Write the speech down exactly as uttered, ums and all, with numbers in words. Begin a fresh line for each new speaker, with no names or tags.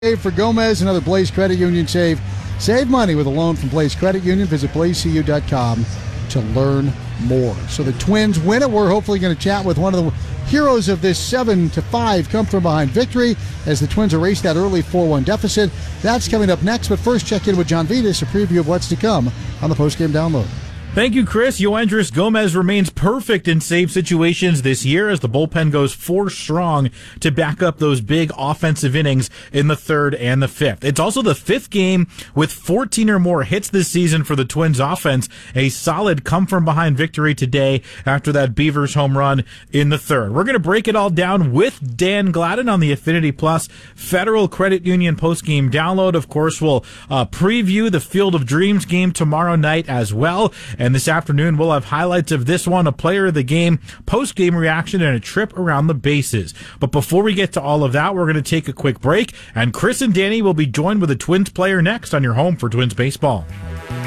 For Gomez, another Blaze Credit Union save. Save money with a loan from Blaze Credit Union. Visit blaze c u dot com to learn more. So the Twins win it. We're hopefully going to chat with one of the heroes of this seven to five come from behind victory as the Twins erase that early four one deficit. That's coming up next, but first check in with John Vitas, a preview of what's to come on the postgame download.
Thank you, Chris. Yoendris Gomez remains perfect in save situations this year as the bullpen goes four strong to back up those big offensive innings in the third and the fifth. It's also the fifth game with fourteen or more hits this season for the Twins offense. A solid come-from-behind victory today after that Beavers home run in the third. We're going to break it all down with Dan Gladden on the Affinity Plus Federal Credit Union postgame download. Of course, we'll uh, preview the Field of Dreams game tomorrow night as well. And this afternoon, we'll have highlights of this one, a player of the game, post-game reaction, and a trip around the bases. But before we get to all of that, we're going to take a quick break, and Chris and Danny will be joined with a Twins player next on your home for Twins baseball.